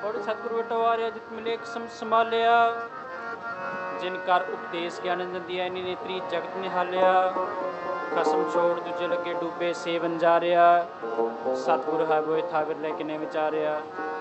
थोड़े सतगुरु बटवारिया जित मिले किस्म संभालिया जिन कर उपदेश ज्ञान दिया इन्नी नेत्री जगत निहालिया खसम छोड़ दूजे लगे डूबे सेवन जा रहा सतगुरु है वो था बिरले किने विचारिया